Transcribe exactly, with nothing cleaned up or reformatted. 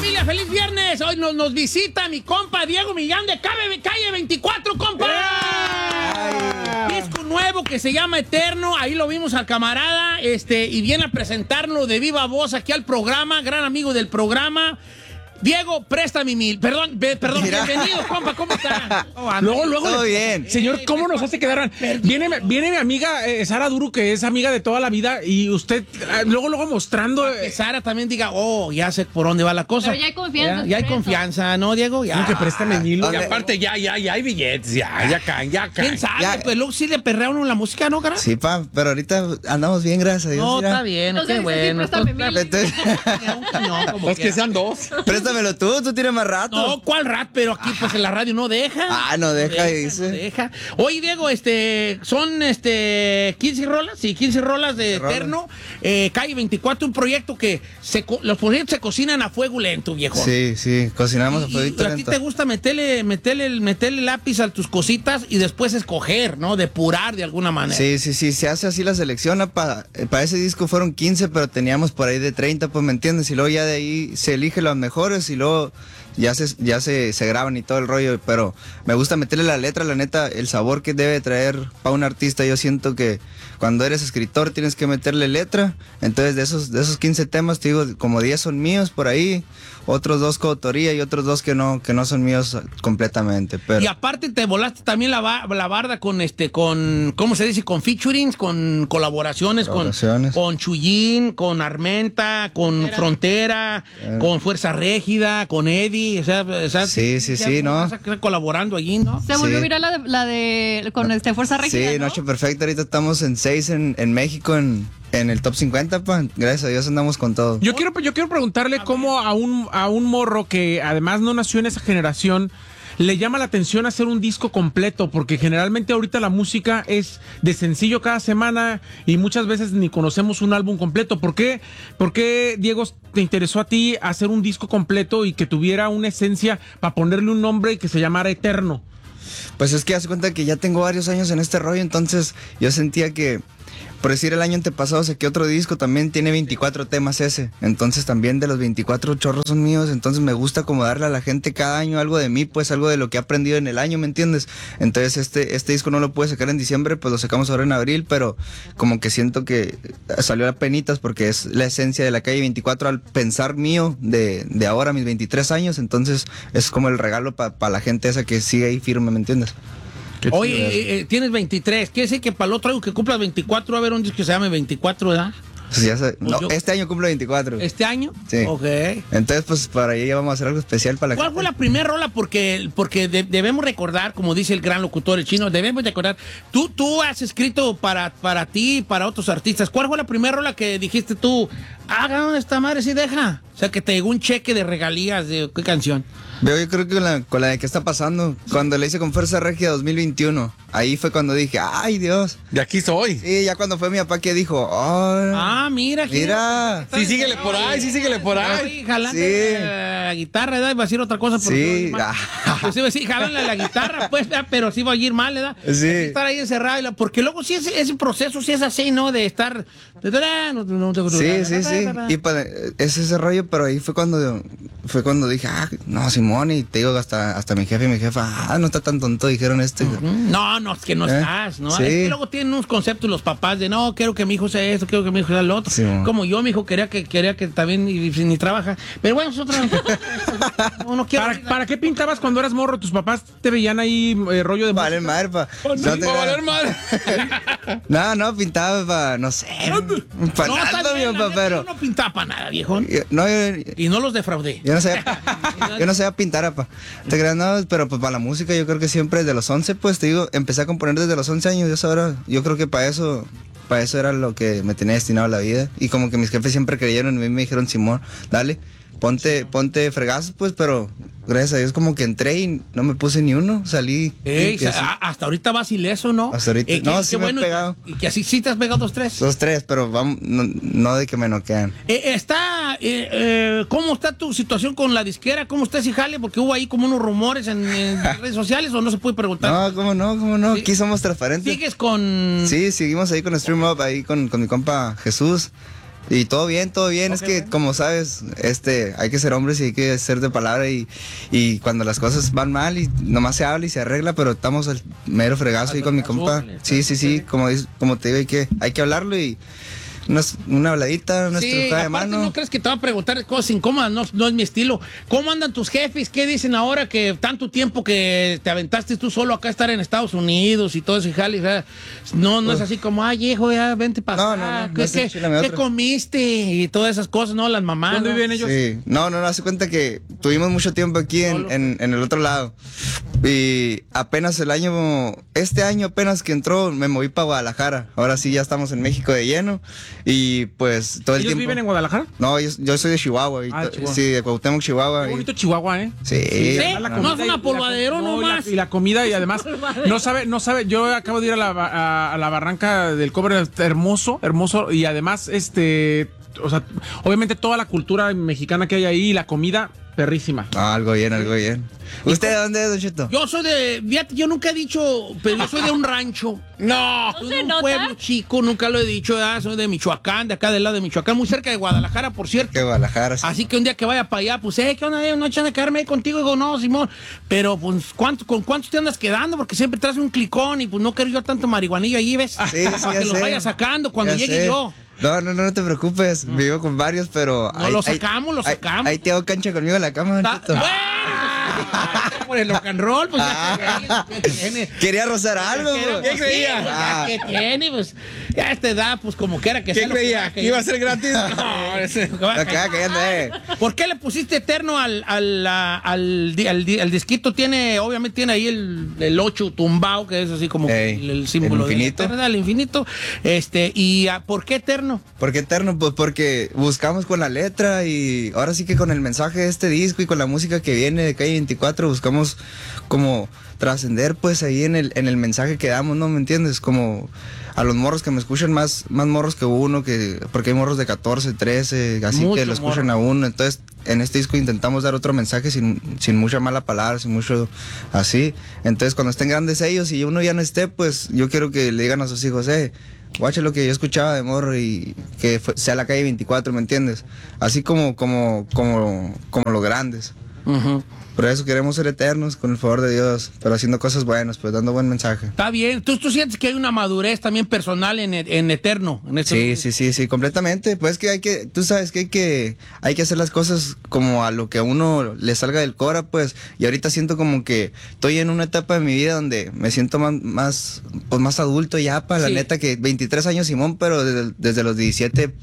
familia, feliz viernes. Hoy nos, nos visita mi compa Diego Millán de Calle veinticuatro, compa. ¡Ay! Disco nuevo que se llama Eterno. Ahí lo vimos al camarada. Este, y viene a presentarnos de viva voz aquí al programa. Gran amigo del programa. Diego, préstame mil. Perdón, be, perdón, Mira. bienvenido, compa, ¿cómo está? Oh, luego, luego. Todo bien. Señor, ¿cómo nos hace quedar? Viene, viene mi amiga eh, Sara Duro, que es amiga de toda la vida, y usted, eh, luego, luego mostrando. Que Sara también diga, oh, ya sé por dónde va la cosa. Pero ya hay confianza. Ya, ya hay confianza, ¿no, Diego? Ya. Sí, que préstame mil. ¿Dónde? Y aparte, ya, ya, ya hay billetes, ya, ya caen, ya caen. ¿Quién sabe? Ya. Pues luego sí le perrea uno la música, ¿no, cara? Sí, pa, pero ahorita andamos bien, gracias a Dios. No, mira. está bien, Entonces, qué sí, bueno. préstame mil. Entonces, No, como Pues que quiera. sean dos. préstamelo tú, tú tienes más rato. No, ¿cuál rap? Pero aquí pues en la radio no deja. Ah, no deja, dice. No deja. Oye, Diego, este, son este quince rolas, sí, quince rolas de Rolas. Eterno. Eh, Calle veinticuatro, un proyecto que se co- los proyectos se cocinan a fuego lento, viejo. Sí, sí, cocinamos a Y, fueguito y a ti lento. te gusta meterle, meterle, meterle lápiz a tus cositas y después escoger, ¿no? Depurar de alguna manera. Sí, sí, sí, se hace así la selección. Para ese disco fueron quince, pero teníamos por ahí de treinta, pues me entiendes. Y luego ya de ahí se elige los mejores y luego ya se, ya se, se graban y todo el rollo. Pero me gusta meterle la letra, la neta, el sabor que debe traer para un artista. Yo siento que cuando eres escritor tienes que meterle letra. Entonces de esos, de esos quince temas, te digo, como diez son míos por ahí. Otros dos coautoría y otros dos que no, que no son míos completamente. Pero Y aparte te volaste también la, ba- la barda con este, con, ¿cómo se dice? Con featurings, con colaboraciones, Colaboraciones. con, con Chuyín, con Armenta, con Frontera, Eh. con Fuerza Régida, con Eddie, o sea, o sea, Sí, sí, ya sí, ¿no? vas a quedar colaborando allí, ¿no? Se volvió Sí. viral la de, la de con este Fuerza Régida, sí, ¿no? Noche Perfecta, ahorita estamos en seis en, en México, en, en el top cincuenta, pa. Gracias a Dios andamos con todo. Yo quiero, yo quiero preguntarle cómo a un, a un morro que además no nació en esa generación le llama la atención hacer un disco completo, porque generalmente ahorita la música es de sencillo cada semana y muchas veces ni conocemos un álbum completo. ¿Por qué, por qué Diego, te interesó a ti hacer un disco completo y que tuviera una esencia para ponerle un nombre y que se llamara Eterno? Pues es que haz cuenta que ya tengo varios años en este rollo, entonces yo sentía que, por decir, el año antepasado saqué otro disco, también tiene veinticuatro temas ese, entonces también de los veinticuatro chorros son míos, entonces me gusta como darle a la gente cada año algo de mí, pues algo de lo que he aprendido en el año, ¿me entiendes? Entonces este, este disco no lo pude sacar en diciembre, pues lo sacamos ahora en abril, pero como que siento que salió a penitas porque es la esencia de la Calle veinticuatro al pensar mío de, de ahora, mis veintitrés años, entonces es como el regalo para pa la gente esa que sigue ahí firme, ¿me entiendes? Oye, eh, eh, tienes veintitrés, quiere decir que para el otro año que cumplas veinticuatro va a haber un disco que se llame veinticuatro, ¿verdad? Pues ya sé- no, yo- este año cumplo veinticuatro. ¿Este año? Sí. Ok. Entonces, pues para allá vamos a hacer algo especial para la ¿Cuál fue la primera rola? Porque, porque de- debemos recordar, como dice el gran locutor el chino, debemos recordar, tú, tú has escrito para, para ti, para otros artistas. ¿Cuál fue la primera rola que dijiste tú? Hagan esta madre, sí deja. O sea, que te llegó un cheque de regalías de qué canción. Veo, yo creo que con la, con la de qué está pasando, cuando le hice con Fuerza Regia dos mil veintiuno, ahí fue cuando dije, ay Dios. De aquí soy. Sí, ya cuando fue mi papá que dijo, oh, Ah, mira. aquí- mira. Sí, síguele por ahí, sí, síguele por ahí. Sí, jalando Sí. la guitarra, ¿verdad? Iba a decir otra cosa. pero Sí. no, mal. Pues iba a decir, jalanle la guitarra, pues, ¿verdad? Pero sí va a ir mal, ¿verdad? Sí. Hay que estar ahí encerrado. y la- Porque luego sí ese, ese proceso sí es así, ¿no? De estar... Sí, sí, sí. Y pues, es ese rollo, pero ahí fue cuando fue cuando dije, ah, no, Simón, y te digo, hasta, hasta mi jefe y mi jefa, ah, no está tan tonto, dijeron este. No, no, es que no ¿Eh? estás, ¿no? Sí. Es que luego tienen unos conceptos los papás de, no, quiero que mi hijo sea esto, quiero que mi hijo sea lo otro. Sí, mo. Como yo, mi hijo quería que quería que también y, y ni trabaja. Pero bueno, es otra... no, no quiero... ¿Para, ¿Para qué pintabas cuando eras morro? ¿Tus papás te veían ahí eh, rollo de Vale, música? madre, pa. Oh, sí, No, te va a creas. valer madre. no, no, pintaba pa, no sé. Para No, está nada, bien, mi la papá, neta, pero. yo no pintaba para nada, viejo. Yo- No, yo, Y no los defraudé. yo no sabía, yo no sabía pintar, apa. Te creas, no, pero pues para la música yo creo que siempre desde los once, pues te digo, empecé a componer desde los once años, yo ahora, yo creo que para eso, para eso era lo que me tenía destinado a la vida. Y como que mis jefes siempre creyeron en mí, me dijeron, Simón, dale, ponte, ponte fregazos, pues, pero gracias a Dios como que entré y no me puse ni uno, salí. Ey, y así. a- hasta ahorita vas ileso, ¿no? Hasta ahorita- Eh, no, qué- sí qué me he bueno, y- pegado. Y que así sí te has pegado dos, tres. Dos, tres, pero vamos, no, no de que me noquean. Eh, está, eh, eh, ¿cómo está tu situación con la disquera? ¿Cómo está ese jale? Porque hubo ahí como unos rumores en, en redes sociales, ¿o no se puede preguntar? No, cómo no, cómo no, Sí. aquí somos transparentes. ¿Sigues con...? Sí, seguimos ahí con Stream Up, ahí con, con mi compa Jesús. Y todo bien, todo bien. Ok, es que, bueno. como sabes, este, hay que ser hombres y hay que ser de palabra. Y, y cuando las cosas van mal, y nomás se habla y se arregla, pero estamos al mero fregazo ahí con mi compa. Sí, sí, sí. Como, dices- como te digo, hay que, hay que hablarlo y unas- una habladita, una Sí, estrujada de aparte, mano. no crees que te va a preguntar cosas incómodas, no, no es mi estilo. ¿Cómo andan tus jefes? ¿Qué dicen ahora que tanto tiempo que te aventaste tú solo acá a estar en Estados Unidos y todo ese jale? O sea, no, no es así como, ay, hijo, ya vente para No, acá. no, no, no ¿Qué, es qué- enchilame qué otra. comiste? Y todas esas cosas, ¿no? Las mamás. ¿Dónde ¿no? viven ellos? Sí, no, no, no, hace cuenta que tuvimos mucho tiempo aquí en, en, en el otro lado. Y apenas el año, este año apenas que entró, me moví para Guadalajara. Ahora sí, ya estamos en México de lleno. Y pues todo el ¿Ellos tiempo. viven en Guadalajara? No, yo, yo soy de Chihuahua. y Ah, de to- Chihuahua. Sí, de Cuauhtémoc, Chihuahua. Qué y- bonito Chihuahua, ¿eh? Sí. ¿Sí? La No comida es y- una y la- polvadero no, y la- nomás. Y la comida, y además, no sabe, no sabe, yo acabo de ir a la, ba- a, a la barranca del Cobre, hermoso, hermoso, y además, este, o sea, obviamente toda la cultura mexicana que hay ahí, y la comida, perrísima. Ah, algo bien, algo bien. ¿Usted de dónde es, Don Cheto? Yo soy de, fíjate, yo nunca he dicho, pero yo soy de un rancho. No, soy se de un nota? pueblo chico, nunca lo he dicho, ¿verdad? Soy de Michoacán, de acá del lado de Michoacán, muy cerca de Guadalajara, por cierto. Que Guadalajara. sí. Así que un día que vaya para allá, pues, eh, ¿qué onda? Eh, ¿No echan de quedarme ahí contigo? Digo, no, Simón. Pero, pues, ¿cuánto, ¿con cuántos te andas quedando? Porque siempre traes un clicón y, pues, no quiero yo tanto marihuanillo allí, ¿ves? Sí, sí, Para ya que los sé. vaya sacando cuando Ya llegue sé. yo. No, no, no, no te preocupes. Vivo con varios, pero. No, lo sacamos, lo ahí- sacamos. Ahí te hago cancha conmigo en la cama, Don Ta- Cheto. Bueno, por el rock and roll, pues, Ah. ya que tiene. Quería rozar algo, ¿Qué bro. creía? Ah. ¿Qué tiene? Pues ya a esta edad, pues como quiera que sea. lo creía? sea, ¿Que iba a ser gratis? No, ese- Acá, callando, eh. ¿Por qué le pusiste eterno al, al, la- al, di- al di- al disquito? Tiene, obviamente tiene ahí el, el ocho tumbao, que es así como Ey, el, el símbolo el de infinito. ¿verdad? El infinito. Este, ¿y ah, por qué eterno? ¿Por qué eterno? Pues porque buscamos con la letra y ahora sí que con el mensaje de este disco y con la música que viene de Calle veinticuatro buscamos como trascender pues ahí en el, en el mensaje que damos, ¿no? ¿Me entiendes? Como a los morros que me escuchan más, más morros que uno, que porque hay morros de catorce, trece, así Mucho que lo escuchan morro. a uno. Entonces en este disco intentamos dar otro mensaje sin, sin mucha mala palabra, sin mucho así. Entonces cuando estén grandes ellos y uno ya no esté, pues yo quiero que le digan a sus hijos, eh, guacha lo que yo escuchaba de morro y que fue- sea la Calle veinticuatro, ¿me entiendes? Así como, como, como, como los grandes. Por eso queremos ser eternos, con el favor de Dios, pero haciendo cosas buenas, pues dando buen mensaje. Está bien. ¿Tú, tú sientes que hay una madurez también personal en, en eterno? En este- Sí, sí, sí, sí, completamente. Pues que hay que, tú sabes que hay que, hay que hacer las cosas como a lo que a uno le salga del cora, pues. Y ahorita siento como que estoy en una etapa de mi vida donde me siento más, más pues más adulto ya, para Sí. la neta que veintitrés años Simón, pero desde, desde los diecisiete